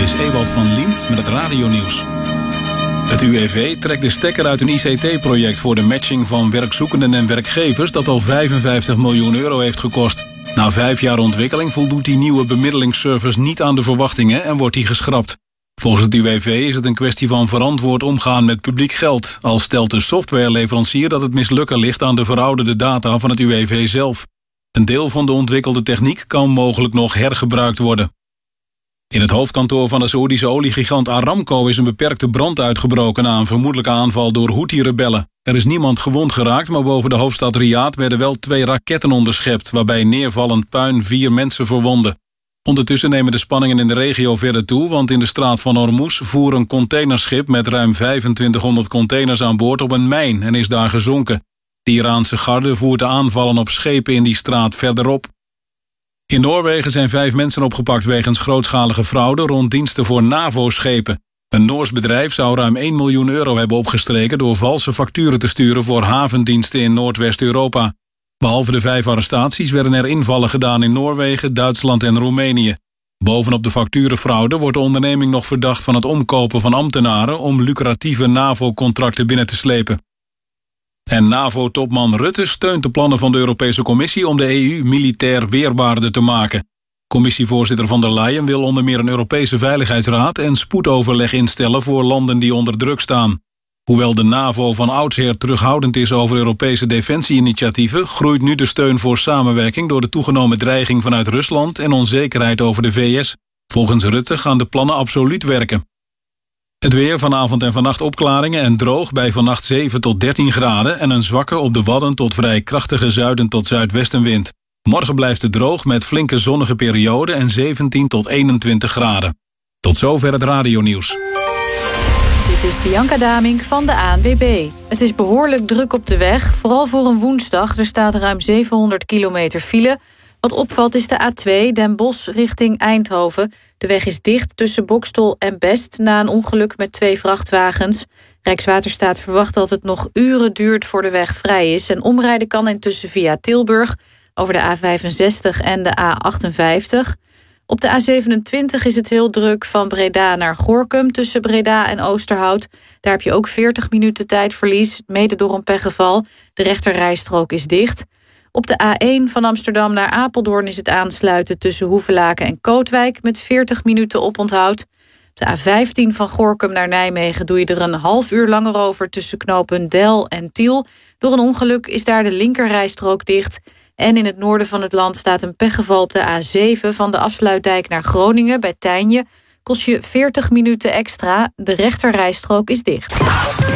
is Ewald van Liemt met het radionieuws. Het UWV trekt de stekker uit een ICT-project voor de matching van werkzoekenden en werkgevers dat al 55 miljoen euro heeft gekost. Na 5 jaar ontwikkeling voldoet die nieuwe bemiddelingsservice niet aan de verwachtingen en wordt die geschrapt. Volgens het UWV is het een kwestie van verantwoord omgaan met publiek geld, al stelt de softwareleverancier dat het mislukken ligt aan de verouderde data van het UWV zelf. Een deel van de ontwikkelde techniek kan mogelijk nog hergebruikt worden. In het hoofdkantoor van de Saoedische oliegigant Aramco is een beperkte brand uitgebroken na een vermoedelijke aanval door Houthi-rebellen. Er is niemand gewond geraakt, maar boven de hoofdstad Riyadh werden wel 2 raketten onderschept, waarbij neervallend puin 4 mensen verwonden. Ondertussen nemen de spanningen in de regio verder toe, want in de straat van Hormuz voer een containerschip met ruim 2500 containers aan boord op een mijn en is daar gezonken. De Iraanse garde voert de aanvallen op schepen in die straat verderop. In Noorwegen zijn 5 mensen opgepakt wegens grootschalige fraude rond diensten voor NAVO-schepen. Een Noors bedrijf zou ruim 1 miljoen euro hebben opgestreken door valse facturen te sturen voor havendiensten in Noordwest-Europa. Behalve de 5 arrestaties werden er invallen gedaan in Noorwegen, Duitsland en Roemenië. Bovenop de facturenfraude wordt de onderneming nog verdacht van het omkopen van ambtenaren om lucratieve NAVO-contracten binnen te slepen. En NAVO-topman Rutte steunt de plannen van de Europese Commissie om de EU militair weerbaarder te maken. Commissievoorzitter von der Leyen wil onder meer een Europese Veiligheidsraad en spoedoverleg instellen voor landen die onder druk staan. Hoewel de NAVO van oudsher terughoudend is over Europese defensie-initiatieven, groeit nu de steun voor samenwerking door de toegenomen dreiging vanuit Rusland en onzekerheid over de VS. Volgens Rutte gaan de plannen absoluut werken. Het weer, vanavond en vannacht opklaringen en droog bij vannacht 7 tot 13 graden... en een zwakke op de Wadden tot vrij krachtige zuiden tot zuidwestenwind. Morgen blijft het droog met flinke zonnige perioden en 17 tot 21 graden. Tot zover het radionieuws. Dit is Bianca Damink van de ANWB. Het is behoorlijk druk op de weg, vooral voor een woensdag. Er staat ruim 700 kilometer file. Wat opvalt is de A2 Den Bosch richting Eindhoven. De weg is dicht tussen Boxtel en Best na een ongeluk met 2 vrachtwagens. Rijkswaterstaat verwacht dat het nog uren duurt voor de weg vrij is. En omrijden kan intussen via Tilburg over de A65 en de A58. Op de A27 is het heel druk van Breda naar Gorinchem tussen Breda en Oosterhout. Daar heb je ook 40 minuten tijdverlies, mede door een pechgeval. De rechterrijstrook is dicht. Op de A1 van Amsterdam naar Apeldoorn is het aansluiten tussen Hoevelaken en Kootwijk met 40 minuten oponthoud. Op de A15 van Gorinchem naar Nijmegen doe je er een half uur langer over tussen knooppunt Del en Tiel. Door een ongeluk is daar de linkerrijstrook dicht. En in het noorden van het land staat een pechgeval op de A7 van de Afsluitdijk naar Groningen bij Tijnje. Kost je 40 minuten extra, de rechterrijstrook is dicht.